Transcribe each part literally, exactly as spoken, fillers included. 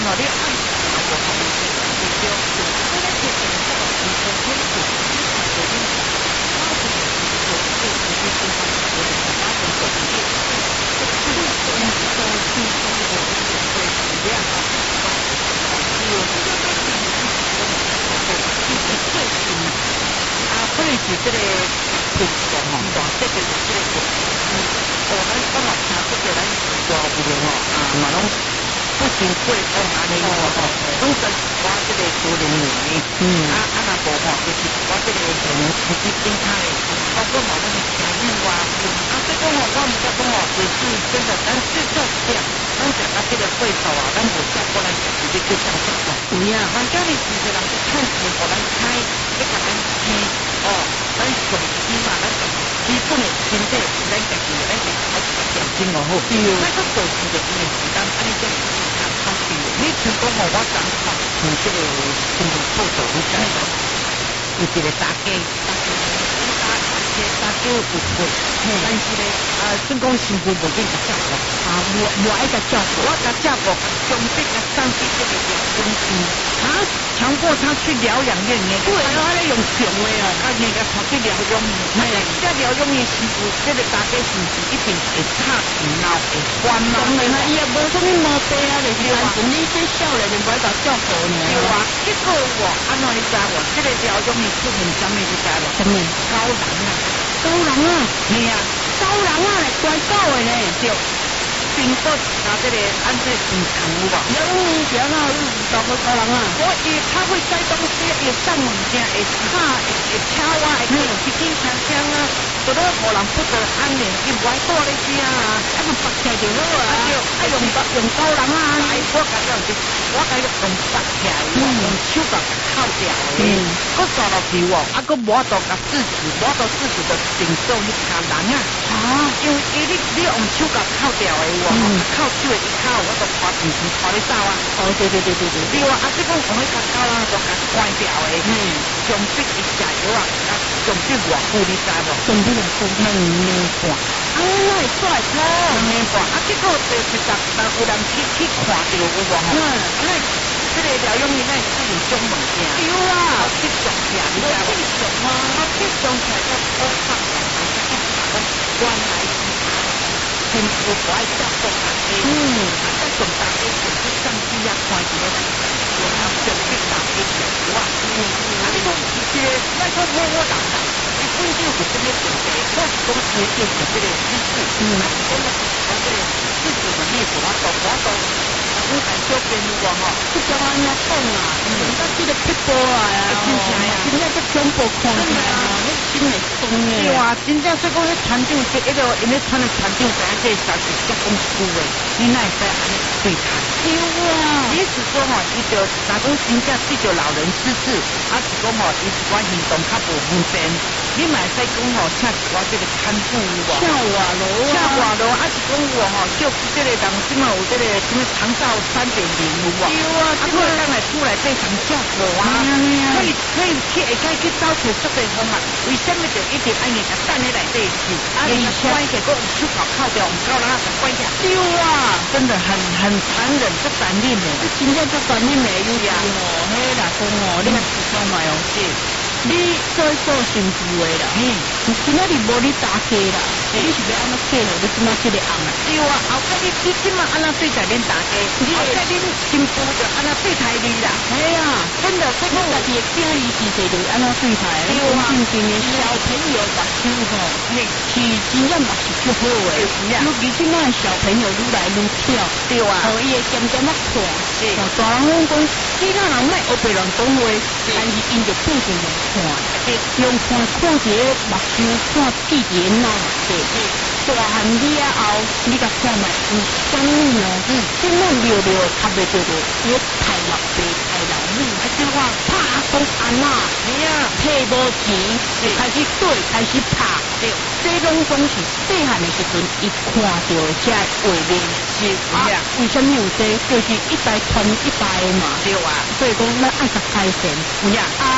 哦，你按啊无好意思，对对，所以咱这个这个医生天数，你看到你老是有有这个这些地方有的很大的手机，这个是这样一个是这个对质量啊，是有这个对质量的，其实最近啊，可能是这个品种哦，大这个这个品种，哦，咱刚好听这个咱大部分哦啊，嘛拢。不经过讲安尼哦，拢是我这个主人员的，嗯，啊啊那无吼，就是我这个从司机顶开的，包括吼咱的车友啊，啊，所以讲吼，我毋知讲吼，就是真的，咱最重点，咱食到这个岁数啊，咱无照顾咱自己去上厕所。有呀，咱家里其实人去趁钱，互咱开，去甲咱吃，哦，咱上起码咱基本的身体，咱家己咱是爱健身哦好，对，咱个做事的因为时间安尼种。你像讲吼，我刚看像这个新闻报道，你知影？有一个大家，大家，大家大家有会，但是咧，啊，算讲新闻无变甲照顾，啊，无无爱甲照顾，我甲照顾，强迫甲送去这个疗养院，啊，强迫他去疗养院呢，对，还要用强的啊，啊，人家跑去疗养院，哎，这疗养院是不，这个大家是不是一定会吵闹会烦恼？当然啦，伊也无什么毛病啊，就是单纯你这少年人不爱甲照顾呢。对啊，结果我安怎你知无？这个疗养院出现什么你知无？什么？高人啊！高人啊！是啊，高人啊，来怪狗的呢，对。经过拿这个按这个平常有无？有以前啊，有遇到过高人啊。我伊他会塞东西，会送物件，会吵，会会敲啊，会去去锵锵啊，都都互人不得安宁，伊唔爱住咧遮啊，啊不绑起就好啊。啊对，啊用用高人啊，来我甲你讲，我甲你用绑起来，用手甲扣掉的，佮抓落去哦，啊佮无度甲制止，无度制止就顶做迄卡人啊。啊，因为伊你你用手甲扣掉的。嗯，靠手一靠，我就拖平时拖你走啊！哦，对对对对对，对啊！啊，即讲我迄个狗啊，就甲关掉的，嗯，从这一下药啊，啊，从这偌久你知无？从这偌久两年半，啊，那会出来拖两年半，啊，结果就是逐人有人去去看到有无吼？嗯，那这个疗养院那是有种物件，有啊，去上起来，你知无？去上啊，啊，去上起来才好看啊，啊，原来是。天父不爱照顾大家，嗯，啊，再从大家从去上机啊，看住咧，然后从去大家照顾啊，嗯，啊，你讲这个，咱讲某某人啦，伊本身有这个问题，我是讲推荐有这个知识，嗯，啊，是讲我这个知识能力我懂，我懂，啊，我感小朋友啊，吼，去教安怎讲啊，嗯，咱这个pitbull啊，真正呀，真正个恐怖看起来啊，你真会懂诶，对啊，真正所以讲迄船长，这迄个因为船的船长知影。这啥是结公司的，你哪会使安尼对他？对啊，意思说吼，伊就若讲真正对着老人失智，啊是讲吼，伊是讲行动较无方便，你嘛会使讲吼，请一我这个看护有无？跳瓦楼啊，跳瓦楼，啊是讲有吼，就这个人即嘛有这个什么长照三点零有无？有啊，啊可以当来出来对常照顾啊，可以可以去会使去找找这个方法，为什么就一定爱人家等喺内底去？啊，而且关系个手搞靠掉。高人啊，关下丢啊，真的很很残忍，不残忍的，真正不残忍的，有呀哦，嘿啦讲哦，你看讲嘛哦，是，你做做辛苦的啦，嗯，今仔日无你打气啦，你是要安怎配合你今仔这个红啊？对啊，后盖你你今嘛安怎对待恁大家，后盖恁新妇就安怎对待你啦？哎呀，真的，所以讲家己的教育是谁就安怎对待，对啊，正经的小朋友目睭吼，嘿，是真正嘛是足好诶。尤其现在小朋友愈来愈跳，对啊，互伊会渐渐仔看，是，大人讲讲，其他人莫学别人讲话，但是因就变成用看，对，用看看一个目睭看记忆脑，对，大汉了后，你甲看卖，有啥物哦？嗯，即满聊聊，差袂多多，我太老爸太老母，啊，即话拍讲安那，你啊，摕无钱，开始对，开始拍，对，这种总是细汉的时阵，伊看到这画面是啊，为什么有这？就是一代传一代嘛，对啊，所以讲咱爱甲改善，有影啊。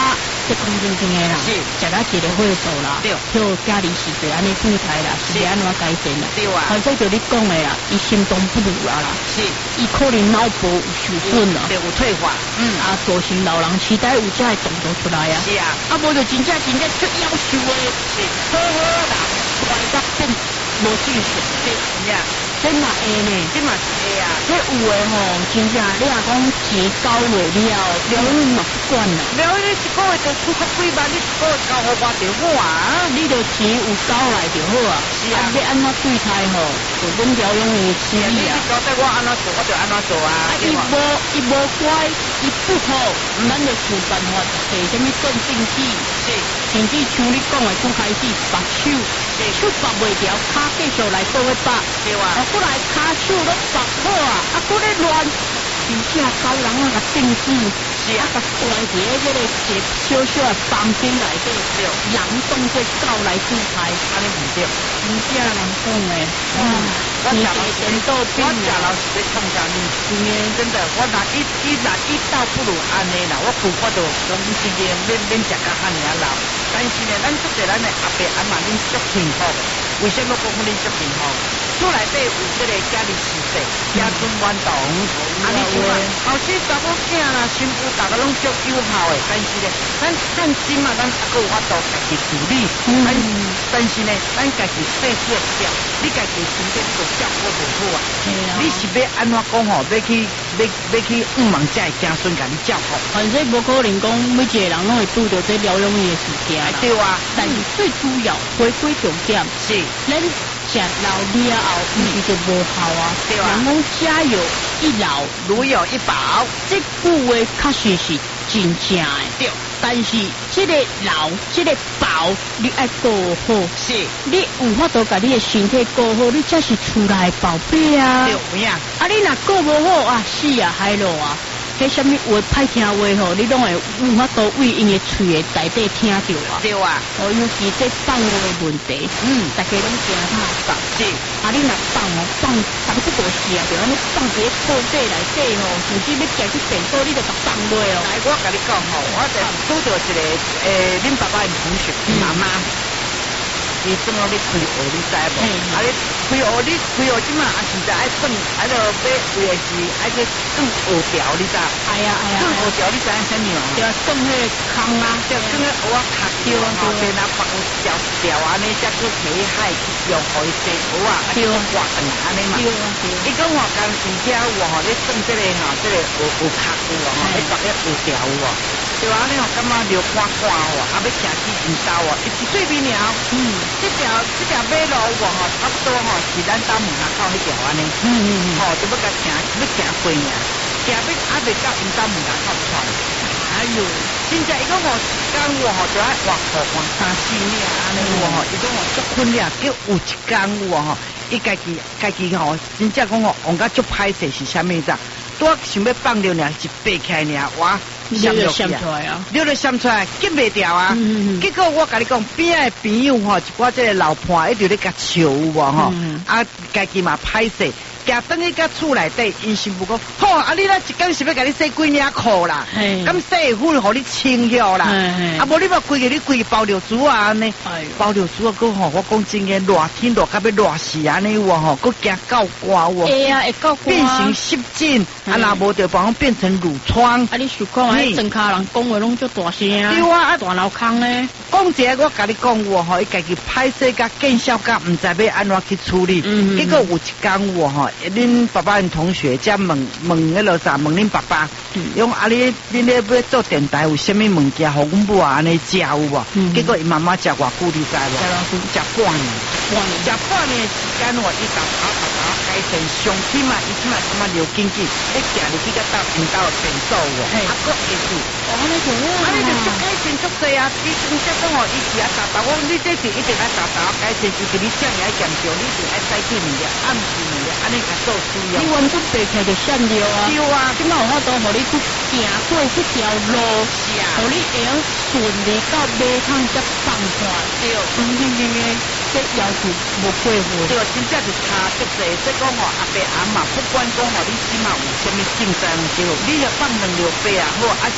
这空正正的啦， 是， 食到一个会数啦， 对， 叫家里是对安尼状态啦，是安怎改善啦？ 对啊， 反正就你讲的啦，伊心动不如啦啦， 是， 伊可能脑部有受损啦， 对，有退化，嗯， 啊，造成老人痴呆有这个动作出来啊， 是啊， 啊，无就真正真正足夭寿的， 是， 好好人，外角变无正常， 对，呀。 真嘛会呢， 这嘛是会啊， 这有诶吼，真正你若讲钱交落了，了你嘛不管啦。 了你一个月就出个几万，你一个月交互我就好啊。 你着钱有交来就好啊。 是啊， 你安怎对待吼，就阮疗养院处理啊。 你交代我安怎做，我就安怎做啊。 啊，伊无伊无乖，伊不好，咱就想办法找什么镇静剂， 是， 甚至像你讲诶，拄开始拔手，手拔袂掉，骹继续来倒去拔。 对啊。 啊，过来骹手都拔好啊，啊，过来乱，真正狗人啊，甲定住， 是啊， 甲关伫迄个一个小小诶房间内底， 对， 人当做狗来主宰， 安尼唔对， 真正人讲诶， 嗯，我假老颠倒病我假老是在创啥物？ 真诶， 真的，我若一一若一倒不如安尼啦，我苦我就讲真个免免食甲安尼啊老，但是呢，咱做者咱诶阿伯阿妈恁足幸福，为什么讲恁足幸福？厝内底有这个家里事事，家孙万同，啊你想啊，后生查某囝啦，媳妇大家拢足友好诶，但是呢，咱趁钱嘛，咱还有法度家己处理，咱但是呢，咱家己细细照，你家己身边就照顾不好啊。你是要安怎讲吼？要去要要去五万才会子孙甲你照顾？ 反正无可能讲每一个人拢会拄到这疗养院诶事件啦。 对啊， 但是最主要回归重点是， 咱食老了后，毋是就无效啊。 对啊， 人讲家有一老， 如有一宝， 这句话确实是真正诶。 对， 但是这个老，这个宝，你爱顾好， 是， 你有法度甲你诶身体顾好，你才是厝内宝贝啊。 对，有影。 啊，你若顾无好啊，死啊，海落啊。迄什么话歹听话吼，你拢会有法度为因诶喙诶内底听着啊。 对啊， 哦，尤其这放话诶问题，嗯，大家拢惊怕放。 是， 啊，你若放哦，放放不多事啊，就安尼放伫裤底内底吼，甚至要行去便所，你就甲放落哦。 来，我甲你讲吼，我就拄到一个诶，恁爸爸诶同学妈妈。伊正好咧开学，你知无？啊，你开学，你开学即嘛，啊，现在爱转，啊，着要为的是爱去转学条，你知？ 哎呀哎呀， 转学条，你知影啥物啊？ 就转迄个坑啊， 就转个学啊卡掉啊，后边啊放条条安尼，才去起海去用，互伊洗学啊，啊，就活转安尼嘛。伊讲话工而且有吼，咧转即个吼，即个有有卡有哦，咧放咧学条有哦。对啊，你吼感觉流看看哦，啊要行去因兜哦，一一对面了。嗯，这条这条马路哦，吼，差不多吼是咱家门口口迄条安尼。嗯嗯嗯。吼，就要甲行，要行过尔，行要还未到因家门口口出。哎呦，真正伊讲吼，时间有吼，就爱活活活三四年安尼有吼，伊讲吼足困了，叫有一天有吼，伊家己家己吼，真正讲吼，往甲足歹势是啥物事？拄想要放尿尔，是爬起来尔，哇！ 闪落闪出来啊！ 溜了闪出来，急袂掉啊！ 嗯嗯、 结果我甲你讲，边仔朋友吼，一寡这个老伴一直咧甲笑有无吼？嗯、啊，家己嘛歹势，行等去甲厝内底，因媳妇讲，好啊，你那一工是要甲你洗几领裤啦？咁洗会互你清热啦？啊，无你嘛规个你规个包尿珠啊安尼，包尿珠啊，佮吼我讲真个热天热甲要热死安尼有吼，佮惊够寒有。 会啊，会够寒。 变成湿疹，啊，若无就帮变成褥疮。 啊，你想看啊？真卡人讲话拢足大声啊！ 对啊， 大脑空咧。 讲一个我甲你讲有吼，伊家己歹势甲见效甲，毋知要安怎去处理。嗯嗯结果有一天有吼，恁爸爸因同学才问问迄落啥，问恁爸爸，用啊你恁咧要做电台有啥物物件，互阮母啊安尼食有无？嗯、结果伊妈妈食偌久你知无？食半年，半年，食半年时间我伊打打打打改善，上起码伊起码感觉流经济，你行入去甲到因兜变数哦，啊个会去。 哦，安尼就好， 安尼就足改善足济啊！伊真正讲吼，伊是啊打打，我你这是一定爱打打改善，就是你这样爱强调，你是爱采取物件，暗示物件，安尼甲做需要。 你完全白起就闪了啊！ 对啊， 即马有法度，互你去行过这条路，是啊，互你会用顺利到马桶才放出来。对，嗯嗯嗯嗯，这要求无过户。 对，真正是差足济。即讲吼，阿伯阿嬷不管讲吼，你起码有啥物竞争对，你若放两六杯啊，好，还是讲有啥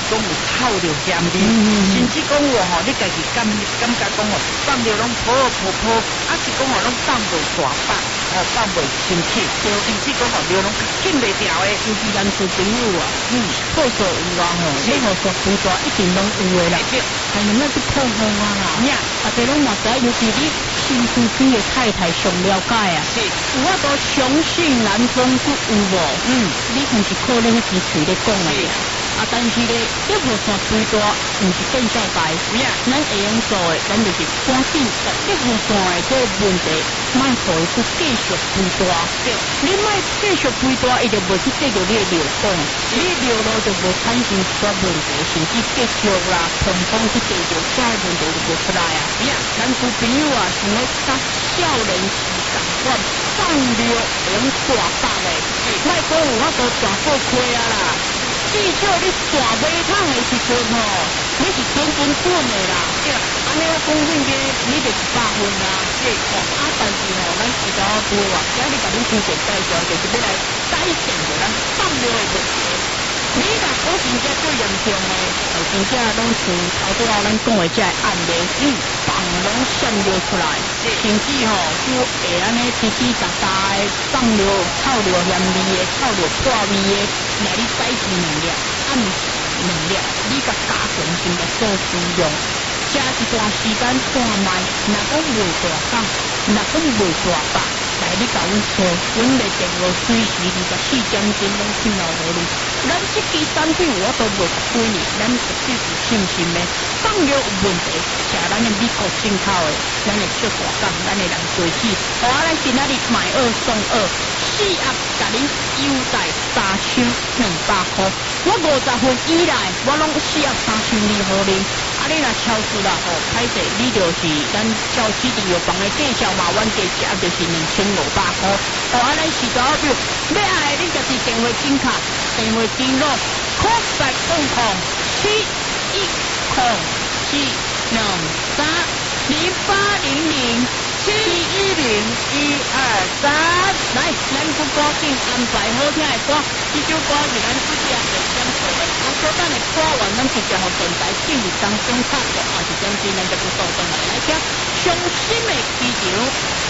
透着咸味，甚至讲话吼，你家己感感觉讲吼，放着拢泡泡泡，啊是讲吼拢放袂大饱，哦放袂清气，甚至讲吼尿拢紧袂掉诶， 尤其咱做朋友啊，嗯，厕所有啊吼，任何所肥大一定拢有诶啦，还能够去碰碰啊啦，呀，大家拢嘛知，尤其你新夫妻的太太上了解啊，是，有法度相信南方都有无？嗯，你毋是靠你迄支嘴咧讲诶。啊，但是咧，这无算肥大，毋是变晒白。呀，咱会用做诶，咱就是赶紧把这无算诶这个问题，莫互伊去继续肥大。对，你莫继续肥大，伊就袂去继续你诶流动，你流路就无产生出问题，甚至结石啦、痛风去解决，这问题就无出来啊。呀，咱做朋友啊，想要甲少年时同款放尿用大把诶，莫讲有法度大过亏啊啦。至少你大尾桶的时阵吼，你是准准准的啦。对，安尼我讲迄个你就一百分啦。对，哦，啊，但是吼，咱时常我讲话，今日甲恁推荐介绍，就是要来改善着咱放尿的问题。你若好真正最严重的，就真正拢像头拄仔咱讲的这案例，嗯，放拢闪尿出来，甚至吼，就会安尼滴滴答答的放尿、臭尿咸味的、臭尿破味的。那你再是两粒，啊毋是两粒，你甲加强先甲做使用，食一段时间看卖，若讲袂大放，若讲袂大饱，来你甲阮说，阮的电话随时二十四点钟拢听到互你。咱这支产品我都袂亏你，咱绝对是信心的。放尿有问题，食咱的美国进口的，咱的小大港，咱的人做起，好啊！咱今仔日买二送二，四盒甲恁优待三千两百块。我五十分以内，我拢四盒三千二互恁。啊，你若超出啦，吼，歹势，你就是咱超市订药房的介绍嘛，阮价值就是两千五百块。好啊，咱时早表，要爱恁就是电话金卡，电话记录，空白空空七一空七两三零八零零七一零一二三。来，咱不赶紧安排好听的歌，这首歌是咱主持人最想做的。啊，小等的歌完，咱直接互电台进入当中唱的，啊，是点钟咱就不倒转来来听伤心的气球。